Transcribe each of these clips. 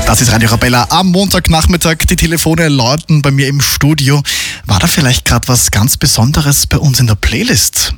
Das ist Radio Arabella am Montagnachmittag. Die Telefone läuten bei mir im Studio. War da vielleicht gerade was ganz Besonderes bei uns in der Playlist?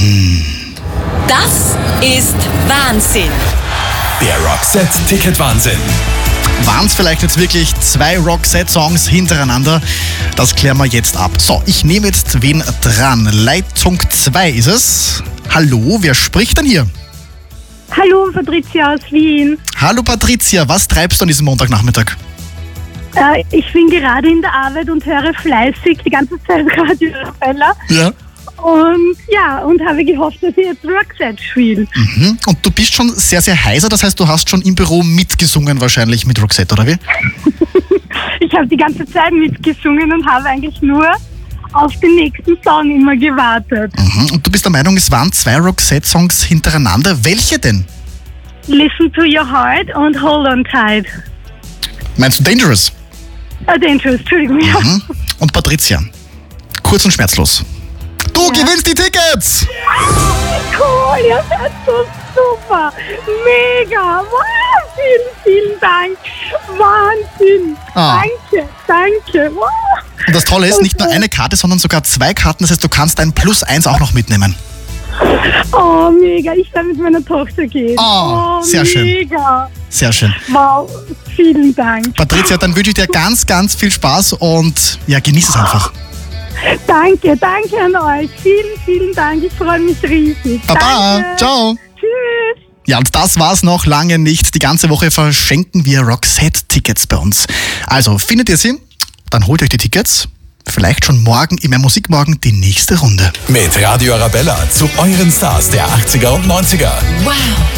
Das ist Wahnsinn. Der Roxette-Ticket-Wahnsinn. Waren es vielleicht jetzt wirklich 2 Roxette-Songs hintereinander? Das klären wir jetzt ab. So, ich nehme jetzt wen dran. Leitung 2 ist es. Hallo, wer spricht denn hier? Hallo, Patricia aus Wien. Hallo Patricia, was treibst du an diesem Montagnachmittag? Ich bin gerade in der Arbeit und höre fleißig die ganze Zeit Radio Arabella. Ja. Und habe gehofft, dass ihr jetzt Roxette spielt. Mhm. Und du bist schon sehr, sehr heiser, das heißt, du hast schon im Büro mitgesungen wahrscheinlich mit Roxette, oder wie? Ich habe die ganze Zeit mitgesungen und habe eigentlich nur auf den nächsten Song immer gewartet. Mhm. Und du bist der Meinung, es waren 2 Roxette-Songs hintereinander. Welche denn? Listen to Your Heart und Hold On Tight. Meinst du Dangerous? Dangerous, Entschuldigung. Ja. Mhm. Und Patricia, kurz und schmerzlos. Du gewinnst die Tickets! Cool, ihr seid so super. Mega. Wow, vielen Dank. Wahnsinn. Danke. Wow. Und das Tolle ist, nicht nur eine Karte, sondern sogar 2 Karten. Das heißt, du kannst dein +1 auch noch mitnehmen. Oh, mega. Ich darf mit meiner Tochter gehen. Oh, sehr schön. Mega. Sehr schön. Wow, vielen Dank. Patricia, dann wünsche ich dir ganz, ganz viel Spaß und ja, genieß es einfach. Danke an euch. Vielen Dank. Ich freue mich riesig. Baba, Danke. ciao. Tschüss. Ja, und das war's noch lange nicht. Die ganze Woche verschenken wir Roxette-Tickets bei uns. Also, findet ihr sie? Dann holt euch die Tickets. Vielleicht schon morgen im Musikmorgen die nächste Runde. Mit Radio Arabella zu euren Stars der 80er und 90er. Wow.